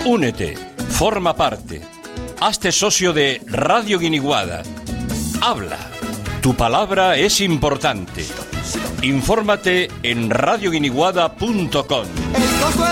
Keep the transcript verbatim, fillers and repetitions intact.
Únete, forma parte, hazte socio de Radio Guiniguada. Habla, tu palabra es importante. Infórmate en radio guiniguada punto com.